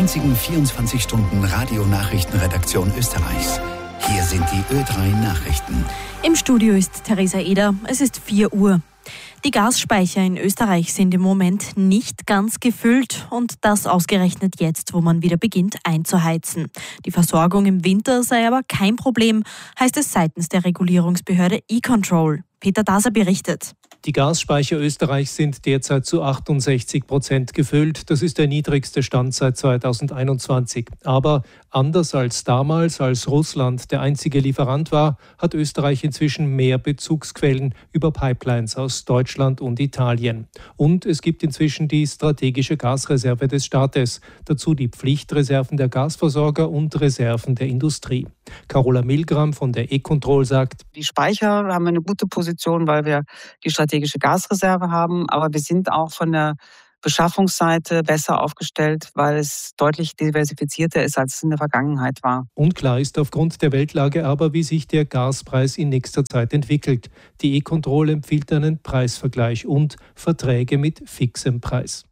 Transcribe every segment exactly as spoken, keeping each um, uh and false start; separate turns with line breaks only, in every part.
einzigen vierundzwanzig Stunden Radionachrichtenredaktion Österreichs. Hier sind die Ö drei Nachrichten.
Im Studio ist Theresa Eder. Es ist vier Uhr. Die Gasspeicher in Österreich sind im Moment nicht ganz gefüllt und das ausgerechnet jetzt, wo man wieder beginnt einzuheizen. Die Versorgung im Winter sei aber kein Problem, heißt es seitens der Regulierungsbehörde E-Control. Peter Daser berichtet.
Die Gasspeicher Österreichs sind derzeit zu achtundsechzig Prozent gefüllt. Das ist der niedrigste Stand seit zweitausendeinundzwanzig. Aber anders als damals, als Russland der einzige Lieferant war, hat Österreich inzwischen mehr Bezugsquellen über Pipelines aus Deutschland und Italien. Und es gibt inzwischen die strategische Gasreserve des Staates. Dazu die Pflichtreserven der Gasversorger und Reserven der Industrie. Carola Milgram von der E-Control sagt:
Die Speicher haben eine gute Position, weil wir die strategische Gasreserve haben. Aber wir sind auch von der Beschaffungsseite besser aufgestellt, weil es deutlich diversifizierter ist, als es in der Vergangenheit war.
Unklar ist aufgrund der Weltlage aber, wie sich der Gaspreis in nächster Zeit entwickelt. Die E-Control empfiehlt einen Preisvergleich und Verträge mit fixem Preis.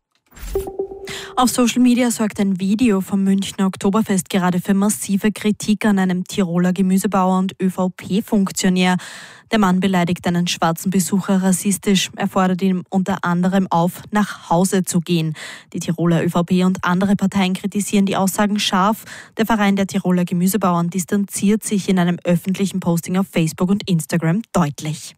Auf Social Media sorgt ein Video vom Münchner Oktoberfest gerade für massive Kritik an einem Tiroler Gemüsebauer und ÖVP-Funktionär. Der Mann beleidigt einen schwarzen Besucher rassistisch. Er fordert ihn unter anderem auf, nach Hause zu gehen. Die Tiroler ÖVP und andere Parteien kritisieren die Aussagen scharf. Der Verein der Tiroler Gemüsebauern distanziert sich in einem öffentlichen Posting auf Facebook und Instagram deutlich.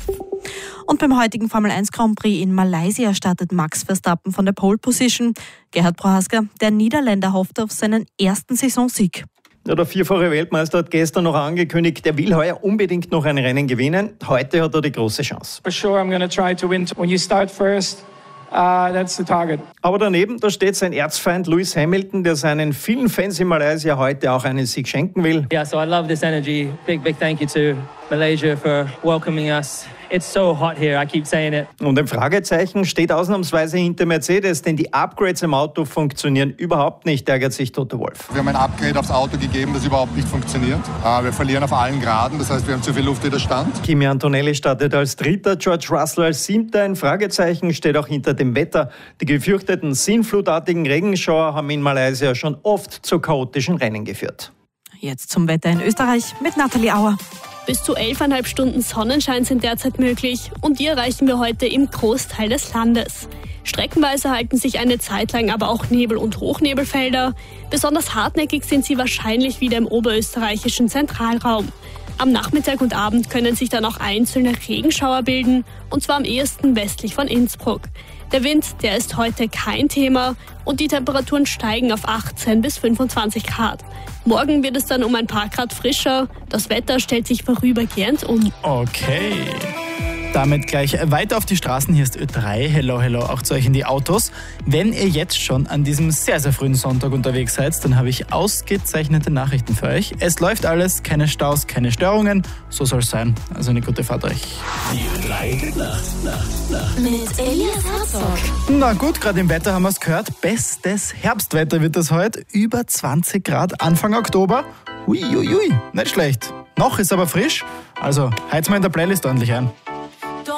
Und beim heutigen Formel eins Grand Prix in Malaysia startet Max Verstappen von der Pole Position. Gerhard Prohaska, der Niederländer, hofft auf seinen ersten Saisonsieg.
Ja, der vierfache Weltmeister hat gestern noch angekündigt, er will heuer unbedingt noch ein Rennen gewinnen. Heute hat er die große Chance.
For sure, I'm going to try to win. When you start first, uh, that's the target.
Aber daneben, da steht sein Erzfeind Lewis Hamilton, der seinen vielen Fans in Malaysia heute auch einen Sieg schenken will.
Yeah, so I love this energy. Big, big thank you to Malaysia for welcoming us. It's so hot here, I keep saying it.
Und ein Fragezeichen steht ausnahmsweise hinter Mercedes, denn die Upgrades im Auto funktionieren überhaupt nicht, ärgert sich Toto Wolff.
Wir haben ein Upgrade aufs Auto gegeben, das überhaupt nicht funktioniert. Wir verlieren auf allen Graden, das heißt, wir haben zu viel Luftwiderstand.
Kimi Antonelli startet als Dritter, George Russell als Siebter. Ein Fragezeichen steht auch hinter dem Wetter. Die gefürchteten sinnflutartigen Regenschauer haben in Malaysia schon oft zu chaotischen Rennen geführt.
Jetzt zum Wetter in Österreich mit Nathalie Auer.
Bis zu elfeinhalb Stunden Sonnenschein sind derzeit möglich und die erreichen wir heute im Großteil des Landes. Streckenweise halten sich eine Zeit lang aber auch Nebel- und Hochnebelfelder. Besonders hartnäckig sind sie wahrscheinlich wieder im oberösterreichischen Zentralraum. Am Nachmittag und Abend können sich dann auch einzelne Regenschauer bilden, und zwar am ehesten westlich von Innsbruck. Der Wind, der ist heute kein Thema und die Temperaturen steigen auf achtzehn bis fünfundzwanzig Grad. Morgen wird es dann um ein paar Grad frischer. Das Wetter stellt sich vorübergehend um.
Okay. Damit gleich weiter auf die Straßen. Hier ist Ö drei. Hello, hello, auch zu euch in die Autos. Wenn ihr jetzt schon an diesem sehr, sehr frühen Sonntag unterwegs seid, dann habe ich ausgezeichnete Nachrichten für euch. Es läuft alles, keine Staus, keine Störungen. So soll es sein. Also eine gute Fahrt euch.
Die Ö drei Nacht, Nacht, Nacht.
Mit Elias Herzog.
Na gut, gerade im Wetter haben wir es gehört. Bestes Herbstwetter wird es heute. Über zwanzig Grad Anfang Oktober. Uiuiui, nicht schlecht. Noch ist aber frisch. Also heiz mal in der Playlist ordentlich ein.